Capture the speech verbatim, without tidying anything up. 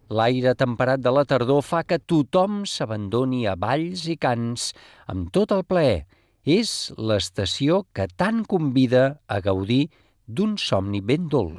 L'aire temperat de la tardor fa que tothom s'abandoni a balls i cants amb tot el plaer. És l'estació que tant convida a gaudir d'un somni ben dolç.